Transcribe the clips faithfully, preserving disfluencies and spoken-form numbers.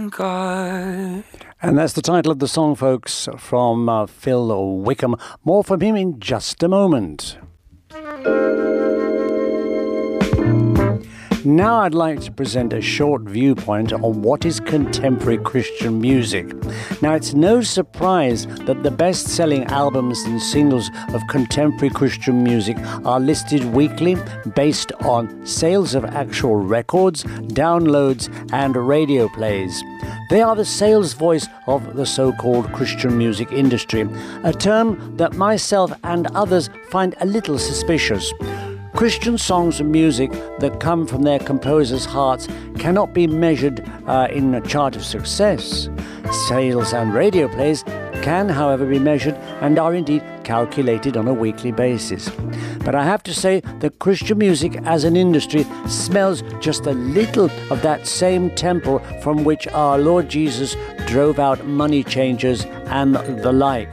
God. And that's the title of the song, folks, from uh, Phil Wickham. More from him in just a moment. Now I'd like to present a short viewpoint on what is contemporary Christian music. Now, it's no surprise that the best-selling albums and singles of contemporary Christian music are listed weekly based on sales of actual records, downloads, and radio plays. They are the sales voice of the so-called Christian music industry, a term that myself and others find a little suspicious. Christian songs and music that come from their composers' hearts cannot be measured uh, in a chart of success. Sales and radio plays can, however, be measured and are indeed calculated on a weekly basis. But I have to say that Christian music as an industry smells just a little of that same temple from which our Lord Jesus drove out money changers and the like.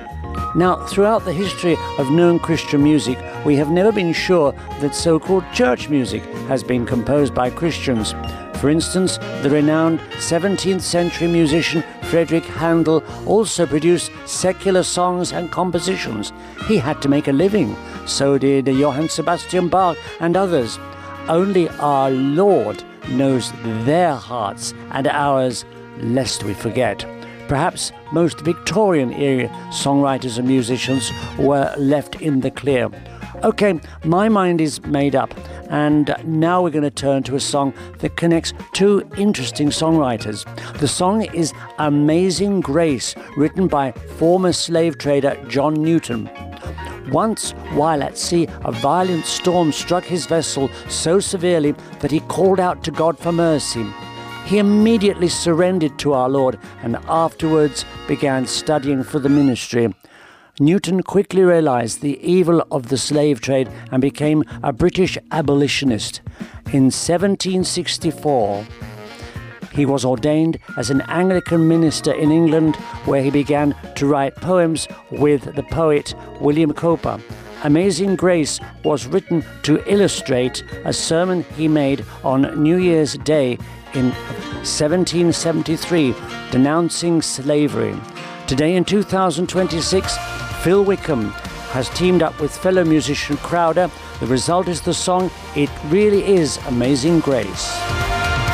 Now, throughout the history of known Christian music, we have never been sure that so-called church music has been composed by Christians. For instance, the renowned seventeenth century musician Friedrich Handel also produced secular songs and compositions. He had to make a living. So did Johann Sebastian Bach and others. Only our Lord knows their hearts and ours, lest we forget. Perhaps most Victorian-era songwriters and musicians were left in the clear. Okay, my mind is made up, and now we're going to turn to a song that connects two interesting songwriters. The song is Amazing Grace, written by former slave trader John Newton. Once, while at sea, a violent storm struck his vessel so severely that he called out to God for mercy. He immediately surrendered to our Lord and afterwards began studying for the ministry. Newton quickly realized the evil of the slave trade and became a British abolitionist. In seventeen sixty-four, he was ordained as an Anglican minister in England, where he began to write poems with the poet William Cowper. Amazing Grace was written to illustrate a sermon he made on New Year's Day in seventeen seventy-three, denouncing slavery. Today in two thousand twenty-six, Phil Wickham has teamed up with fellow musician Crowder. The result is the song It Really Is Amazing Grace.